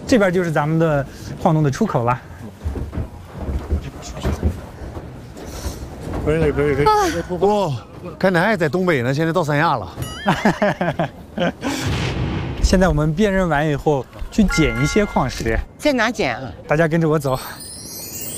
这边就是咱们的矿洞的出口了。 可以。 哇，刚才还在东北呢，现在到三亚了。 现在我们辨认完以后，去捡一些矿石。 在哪捡啊？ 大家跟着我走。